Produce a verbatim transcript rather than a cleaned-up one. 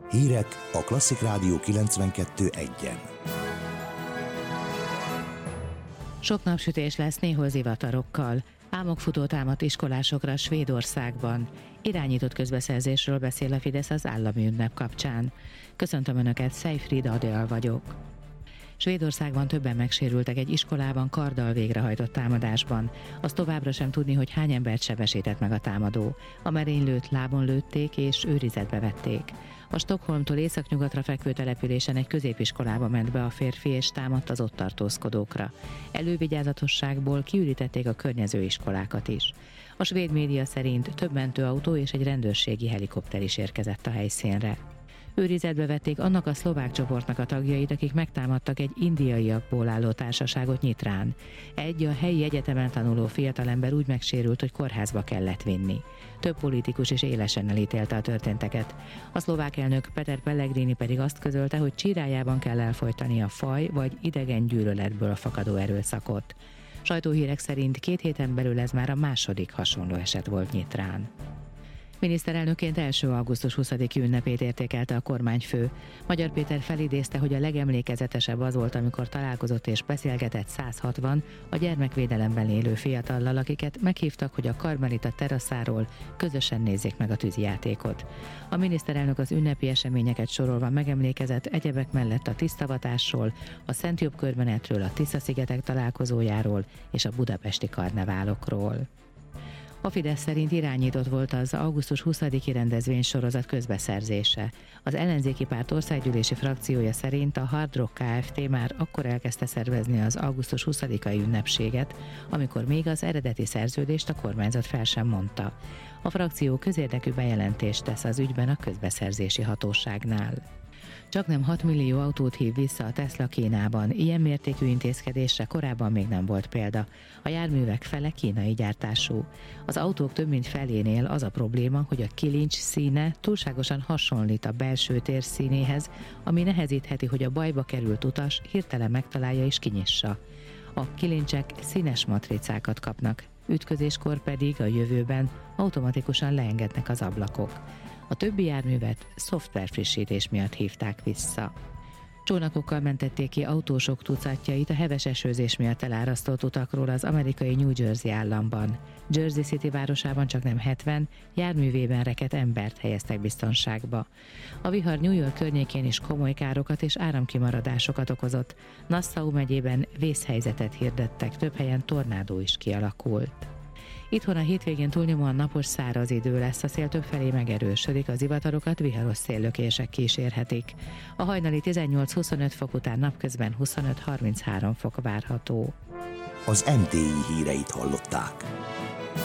Hírek a Klasszik Rádió kilencvenkettő egyen. Sok napsütés lesz, néhol zivatarokkal. Álmokfutó támadt iskolásokra Svédországban. Irányított közbeszerzésről beszél a Fidesz az állami ünnep kapcsán. Köszöntöm Önöket, Szejfried Adél vagyok. Svédországban többen megsérültek egy iskolában karddal végrehajtott támadásban. Az továbbra sem tudni, hogy hány embert sebesített meg a támadó. A merénylőt lábon lőtték és őrizetbe vették. A Stockholmtól északnyugatra fekvő településen egy középiskolába ment be a férfi és támadt az ott tartózkodókra. Elővigyázatosságból kiürítették a környező iskolákat is. A svéd média szerint több mentőautó és egy rendőrségi helikopter is érkezett a helyszínre. Őrizetbe vették annak a szlovák csoportnak a tagjait, akik megtámadtak egy indiaiakból álló társaságot Nyitrán. Egy a helyi egyetemen tanuló fiatalember úgy megsérült, hogy kórházba kellett vinni. Több politikus is élesen elítélte a történteket. A szlovák elnök Peter Pellegrini pedig azt közölte, hogy csírájában kell elfojtani a faj vagy idegen gyűlöletből fakadó erőszakot. Sajtóhírek szerint két héten belül ez már a második hasonló eset volt Nyitrán. Miniszterelnökként első augusztus huszadiki ünnepét értékelte a kormányfő. Magyar Péter felidézte, hogy a legemlékezetesebb az volt, amikor találkozott és beszélgetett száz hatvan a gyermekvédelemben élő fiatallal, akiket meghívtak, hogy a Karmelita teraszáról közösen nézzék meg a tűzijátékot. A miniszterelnök az ünnepi eseményeket sorolva megemlékezett egyebek mellett a tisztavatásról, a Szent Jobb körbenetről, a Tisza-szigetek találkozójáról és a budapesti karneválokról. A Fidesz szerint irányított volt az augusztus huszadiki rendezvénysorozat közbeszerzése. Az ellenzéki párt országgyűlési frakciója szerint a Hard Rock Kft. Már akkor elkezdte szervezni az augusztus huszadikai ünnepséget, amikor még az eredeti szerződést a kormányzat fel sem mondta. A frakció közérdekű bejelentést tesz az ügyben a közbeszerzési hatóságnál. Csaknem hat millió autót hív vissza a Tesla Kínában. Ilyen mértékű intézkedésre korábban még nem volt példa. A járművek fele kínai gyártású. Az autók több mint felénél az a probléma, hogy a kilincs színe túlságosan hasonlít a belső tér színéhez, ami nehezítheti, hogy a bajba került utas hirtelen megtalálja és kinyissa. A kilincsek színes matricákat kapnak, ütközéskor pedig a jövőben automatikusan leengednek az ablakok. A többi járművet szoftverfrissítés miatt hívták vissza. Csónakokkal mentették ki autósok tucatjait a heves esőzés miatt elárasztott utakról az amerikai New Jersey államban. Jersey City városában csaknem hetven járművében rekedt embert helyeztek biztonságba. A vihar New York környékén is komoly károkat és áramkimaradásokat okozott. Nassau megyében vészhelyzetet hirdettek, több helyen tornádó is kialakult. Itthon a hétvégén túlnyomóan napos, száraz idő lesz, a szél többfelé megerősödik, az zivatarokat viharos széllökések kísérhetik. A hajnali tizennyolc-huszonöt fok után napközben huszonöt-harminchárom fok várható. Az em té i híreit hallották.